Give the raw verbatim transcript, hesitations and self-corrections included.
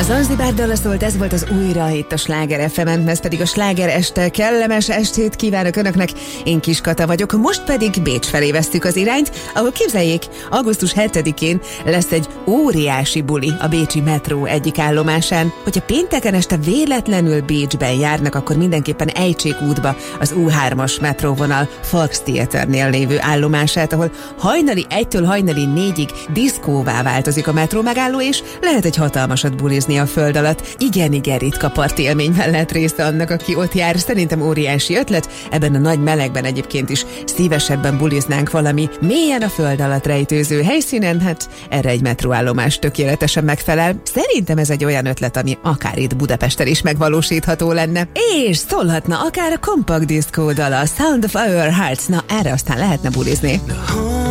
Zanzibár dala szólt, ez volt az Újra itt a Sláger ef emen, ez pedig a Sláger este. Kellemes estét kívánok Önöknek, én Kis Kata vagyok, most pedig Bécs felé vesztük az irányt, ahol képzeljék, augusztus hetedikén lesz egy óriási buli a bécsi metró egyik állomásán. Hogyha pénteken este véletlenül Bécsben járnak, akkor mindenképpen ejtsék útba az U hármas metróvonal Volkstheaternél lévő állomását, ahol hajnali egytől hajnali négyig diszkóvá változik a metró megálló, és lehet egy hatalmasat bulizni a föld alatt. Igen, igen, ritka parti élményben lehet része annak, aki ott jár. Szerintem óriási ötlet. Ebben a nagy melegben egyébként is szívesebben buliznánk valami mélyen a föld alatt rejtőző helyszínen, hát erre egy metróállomás tökéletesen megfelel. Szerintem ez egy olyan ötlet, ami akár itt Budapesten is megvalósítható lenne. És szólhatna akár a Compact Disco dala, Sound of Our Hearts. Na, erre aztán lehetne bulizni.